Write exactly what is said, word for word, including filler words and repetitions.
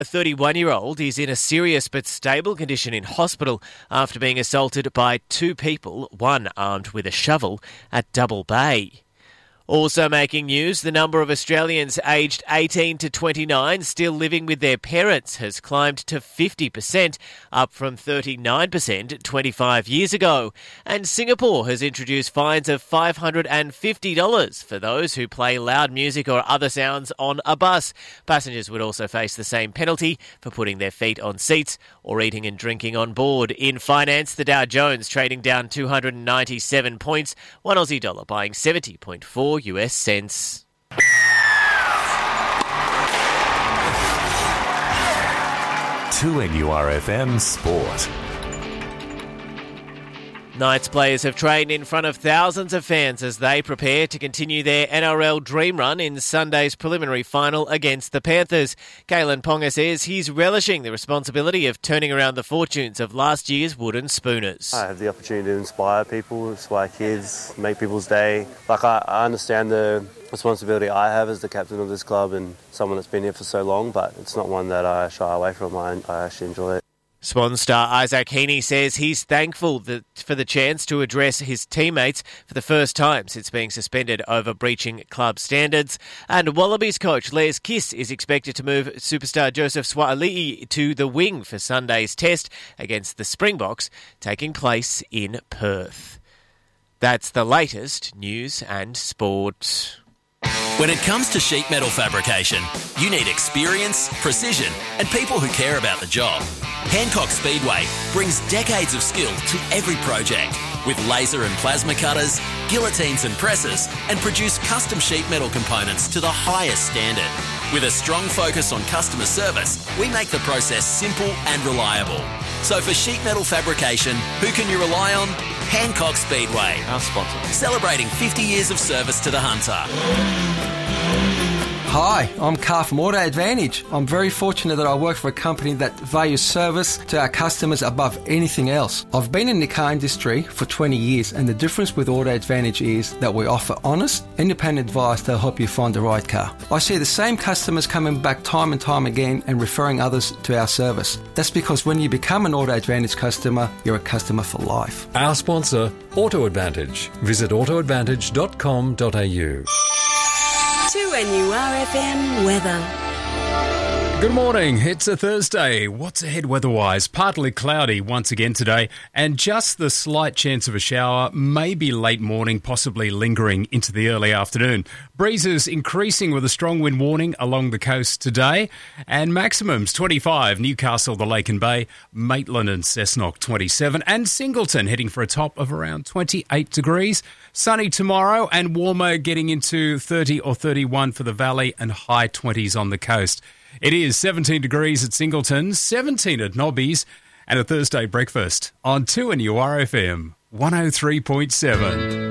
A thirty-one-year-old is in a serious but stable condition in hospital after being assaulted by two people, one armed with a shovel, at Double Bay. Also making news, the number of Australians aged eighteen to twenty-nine still living with their parents has climbed to fifty percent, up from thirty-nine percent twenty-five years ago. And Singapore has introduced fines of five hundred fifty dollars for those who play loud music or other sounds on a bus. Passengers would also face the same penalty for putting their feet on seats or eating and drinking on board. In finance, the Dow Jones trading down two hundred ninety-seven points, one Aussie dollar buying seventy point four U S cents. two N U R F M Sport. Knights players have trained in front of thousands of fans as they prepare to continue their N R L dream run in Sunday's preliminary final against the Panthers. Kalen Ponga says he's relishing the responsibility of turning around the fortunes of last year's Wooden Spooners. I have the opportunity to inspire people, inspire kids, make people's day. Like I, I understand the responsibility I have as the captain of this club and someone that's been here for so long, but it's not one that I shy away from. I, I actually enjoy it. Swan star Isaac Heaney says he's thankful that, for the chance to address his teammates for the first time since being suspended over breaching club standards. And Wallabies coach Les Kiss is expected to move superstar Joseph Suaalii to the wing for Sunday's test against the Springboks, taking place in Perth. That's the latest news and sport. When it comes to sheet metal fabrication, you need experience, precision, and people who care about the job. Hancock Speedway brings decades of skill to every project with laser and plasma cutters, guillotines and presses, and produce custom sheet metal components to the highest standard. With a strong focus on customer service, we make the process simple and reliable. So for sheet metal fabrication, who can you rely on? Hancock Speedway. Our sponsor. Celebrating fifty years of service to the Hunter. Hi, I'm Carl from Auto Advantage. I'm very fortunate that I work for a company that values service to our customers above anything else. I've been in the car industry for twenty years, and the difference with Auto Advantage is that we offer honest, independent advice that'll help you find the right car. I see the same customers coming back time and time again and referring others to our service. That's because when you become an Auto Advantage customer, you're a customer for life. Our sponsor, Auto Advantage. Visit auto advantage dot com dot a u. two N U R F M weather. Good morning. It's a Thursday. What's ahead weather-wise? Partly cloudy once again today, and just the slight chance of a shower, maybe late morning, possibly lingering into the early afternoon. Breezes increasing with a strong wind warning along the coast today, and maximums twenty-five, Newcastle, the Lake and Bay, Maitland and Cessnock twenty-seven, and Singleton heading for a top of around twenty-eight degrees. Sunny tomorrow and warmer, getting into thirty or thirty-one for the valley and high twenties on the coast. It is seventeen degrees at Singleton, seventeen at Nobbies, and a Thursday breakfast on two N U R F M one oh three point seven.